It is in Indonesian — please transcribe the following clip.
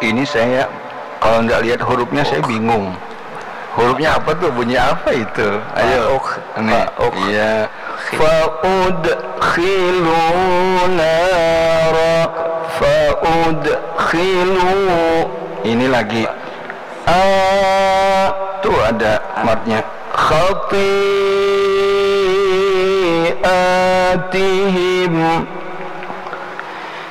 ini saya kalau nggak lihat hurufnya saya bingung. Hurufnya apa tuh? Bunyi apa itu? Ayo. Nih. Iya. Fa'udkhilu nara. Fa'udkhilu. Ini lagi. Tuh ada matnya. Khati'atihim.